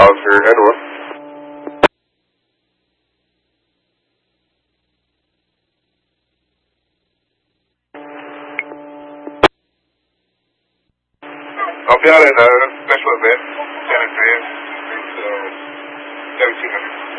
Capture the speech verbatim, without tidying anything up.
Oscar, Edward. I'll be out at uh, special event, San Andreas. It's uh, seventeen hundred.